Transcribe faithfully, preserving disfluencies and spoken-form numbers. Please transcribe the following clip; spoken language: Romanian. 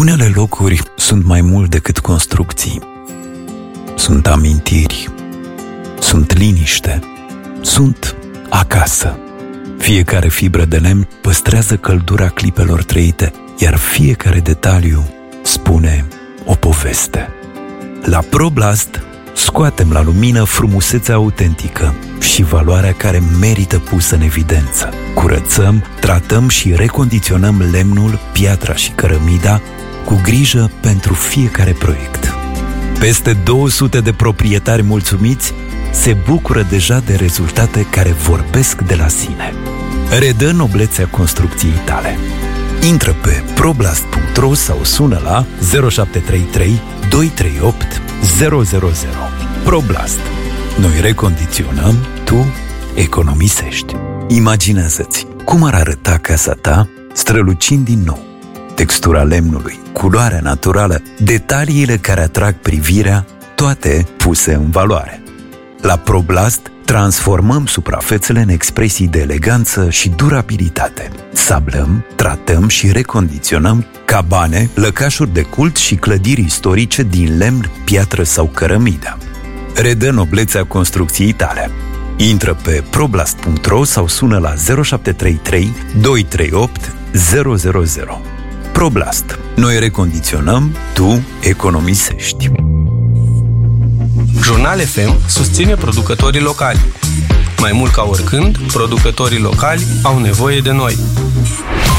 Unele locuri sunt mai mult decât construcții. Sunt amintiri, sunt liniște, sunt acasă. Fiecare fibră de lemn păstrează căldura clipelor trăite, iar fiecare detaliu spune o poveste. La ProBlast scoatem la lumină frumusețea autentică și valoarea care merită pusă în evidență. Curățăm, tratăm și recondiționăm lemnul, piatra și cărămida cu grijă pentru fiecare proiect. Peste două sute de proprietari mulțumiți se bucură deja de rezultate care vorbesc de la sine. Redă noblețea construcției tale. Intră pe problast punct ro sau sună la zero șapte trei trei doi trei opt zero zero zero. ProBlast. Noi recondiționăm, tu economisești. Imaginează-ți cum ar arăta casa ta strălucind din nou. Textura lemnului, culoarea naturală, detaliile care atrag privirea, toate puse în valoare. La ProBlast transformăm suprafețele în expresii de eleganță și durabilitate. Sablăm, tratăm și recondiționăm cabane, lăcașuri de cult și clădiri istorice din lemn, piatră sau cărămidă. Redă noblețea construcției tale. Intră pe problast punct ro sau sună la zero șapte trei trei doi trei opt zero zero zero. ProBlast. Noi recondiționăm, tu economisești. Jurnal F M susține producătorii locali. Mai mult ca oricând, producătorii locali au nevoie de noi.